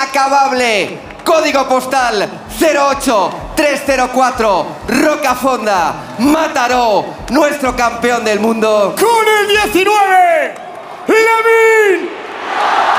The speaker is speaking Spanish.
inacabable. Código postal 08304, Rocafonda, Mataró, nuestro campeón del mundo. Con el 19, Lamin